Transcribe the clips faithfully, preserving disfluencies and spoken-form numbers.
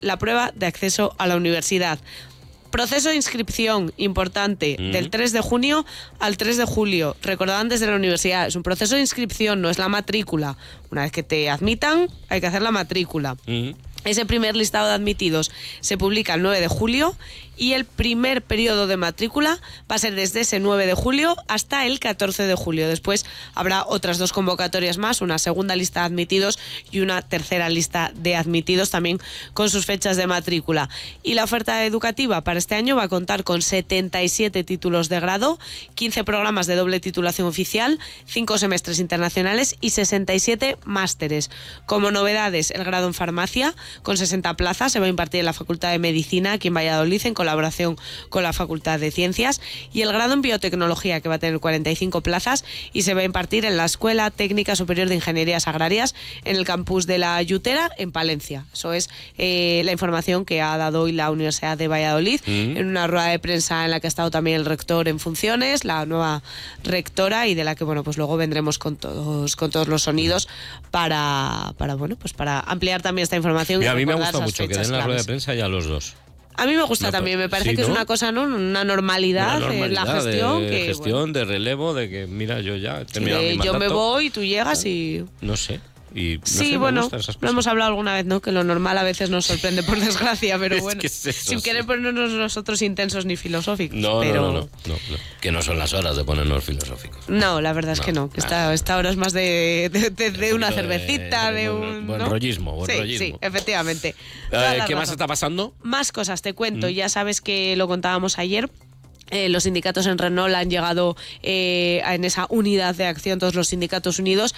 la prueba de acceso a la universidad. Proceso de inscripción importante, mm. del tres de junio al tres de julio. Recordad antes de la universidad, es un proceso de inscripción, no es la matrícula. Una vez que te admitan, hay que hacer la matrícula. Mm. Ese primer listado de admitidos se publica el nueve de julio y el primer periodo de matrícula va a ser desde ese nueve de julio hasta el catorce de julio. Después habrá otras dos convocatorias más, una segunda lista de admitidos y una tercera lista de admitidos, también con sus fechas de matrícula. Y la oferta educativa para este año va a contar con setenta y siete títulos de grado, quince programas de doble titulación oficial, cinco semestres internacionales y sesenta y siete másteres. Como novedades, el grado en farmacia, con sesenta plazas, se va a impartir en la Facultad de Medicina aquí en Valladolid en colaboración con la Facultad de Ciencias, y el grado en biotecnología, que va a tener cuarenta y cinco plazas y se va a impartir en la Escuela Técnica Superior de Ingenierías Agrarias en el campus de la Yutera en Palencia. Eso es eh, la información que ha dado hoy la Universidad de Valladolid mm. en una rueda de prensa en la que ha estado también el rector en funciones, la nueva rectora, y de la que bueno pues luego vendremos con todos con todos los sonidos para para bueno pues para ampliar también esta información. Y a mí me ha gustado mucho que den la rueda de prensa ya los dos. A mí me gusta no, también, me parece sí, que ¿no? es una cosa, ¿no? Una normalidad, una normalidad en la gestión. De que, gestión, bueno, de relevo, de que mira, yo ya he sí, terminado de, mi yo mandato. me voy, tú llegas y... No sé. Y no sí, sé, bueno, esas lo hemos hablado alguna vez, ¿no? Que lo normal a veces nos sorprende, por desgracia, pero es bueno, que es eso, sin sí. querer ponernos nosotros intensos ni filosóficos. No, pero... no, no, no, no, no, que no son las horas de ponernos filosóficos. No, la verdad es no, que no, que esta, nada. esta hora es más de, de, de, de una cervecita, de, de, de un... Buen ¿no? rollismo, buen sí, rollismo. Sí, efectivamente. Eh, ¿Qué razón. Más está pasando? Más cosas, te cuento, Mm. ya sabes que lo contábamos ayer. Eh, los sindicatos en Renault han llegado eh, en esa unidad de acción, todos los sindicatos unidos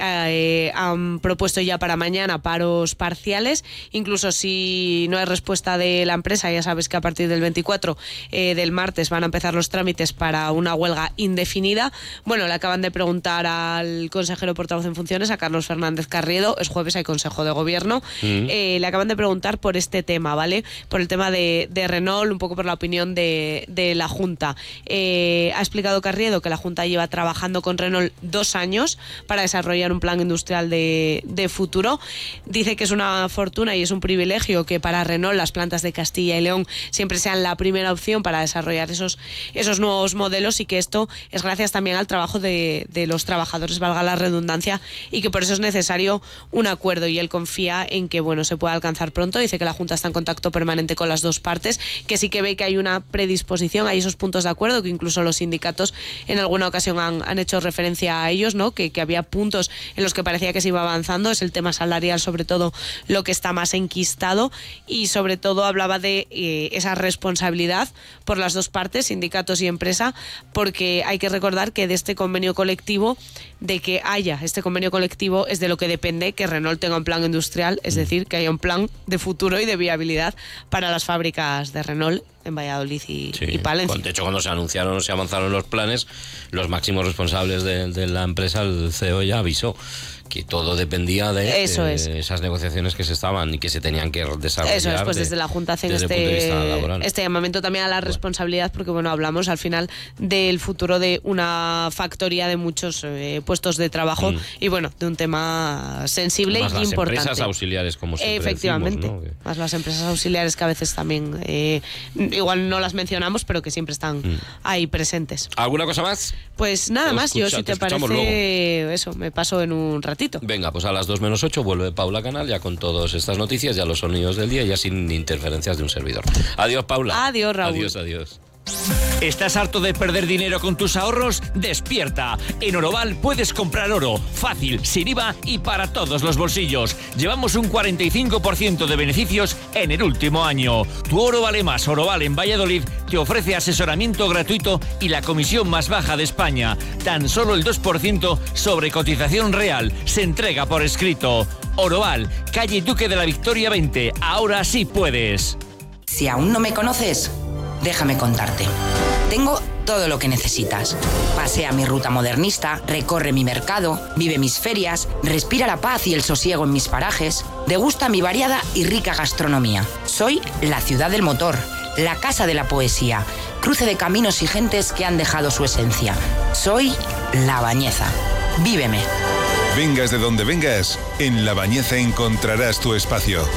eh, han propuesto ya para mañana paros parciales, incluso si no hay respuesta de la empresa, ya sabes que a partir del veinticuatro eh, del martes van a empezar los trámites para una huelga indefinida. Bueno, le acaban de preguntar al consejero portavoz en funciones, a Carlos Fernández Carriedo, es jueves, hay Consejo de Gobierno, mm. eh, le acaban de preguntar por este tema, ¿vale? Por el tema de, de Renault, un poco por la opinión de, de la Junta. Eh, ha explicado Carriedo que la Junta lleva trabajando con Renault dos años para desarrollar un plan industrial de, de futuro. Dice que es una fortuna y es un privilegio que para Renault las plantas de Castilla y León siempre sean la primera opción para desarrollar esos, esos nuevos modelos, y que esto es gracias también al trabajo de, de los trabajadores, valga la redundancia, y que por eso es necesario un acuerdo, y él confía en que bueno se pueda alcanzar pronto. Dice que la Junta está en contacto permanente con las dos partes, que sí que ve que hay una predisposición, hay esos puntos de acuerdo, que incluso los sindicatos en alguna ocasión han, han hecho referencia a ellos, ¿no? Que, que había puntos en los que parecía que se iba avanzando. Es el tema salarial sobre todo lo que está más enquistado, y sobre todo hablaba de eh, esa responsabilidad por las dos partes, sindicatos y empresa, porque hay que recordar que de este convenio colectivo, de que haya este convenio colectivo, es de lo que depende que Renault tenga un plan industrial, es decir, que haya un plan de futuro y de viabilidad para las fábricas de Renault en Valladolid y, sí. y Palencia. De hecho, cuando se anunciaron, se avanzaron los planes, los máximos responsables de, de la empresa, el C E O ya avisó que todo dependía de Eso eh, es. esas negociaciones que se estaban y que se tenían que desarrollar. Eso es, pues de, desde la Junta hacen este, este llamamiento también a la responsabilidad, porque bueno, hablamos al final del futuro de una factoría, de muchos eh, puestos de trabajo, mm. y bueno, de un tema sensible más y las importante. Empresas auxiliares, como siempre Efectivamente, decimos, ¿no? Más las empresas auxiliares, que a veces también eh, igual no las mencionamos, pero que siempre están mm. ahí presentes. ¿Alguna cosa más? Pues nada más, escucha, yo si te, te parece luego. Eso, me paso en un ratito. Venga, pues a las dos menos ocho vuelve Paula Canal ya con todas estas noticias, ya los sonidos del día, ya sin interferencias de un servidor. Adiós, Paula. Adiós, Raúl. Adiós, adiós. ¿Estás harto de perder dinero con tus ahorros? ¡Despierta! En Oroval puedes comprar oro, fácil, sin I V A y para todos los bolsillos. Llevamos un cuarenta y cinco por ciento de beneficios en el último año. Tu oro vale más. Oroval en Valladolid te ofrece asesoramiento gratuito y la comisión más baja de España. Tan solo el dos por ciento sobre cotización real. Se entrega por escrito. Oroval, calle Duque de la Victoria veinte. Ahora sí puedes. Si aún no me conoces, déjame contarte. Tengo todo lo que necesitas. Pasea mi ruta modernista, recorre mi mercado, vive mis ferias, respira la paz y el sosiego en mis parajes, degusta mi variada y rica gastronomía. Soy la ciudad del motor, la casa de la poesía, cruce de caminos y gentes que han dejado su esencia. Soy La Bañeza. Víveme. Vengas de donde vengas, en La Bañeza encontrarás tu espacio.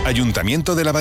Ayuntamiento de la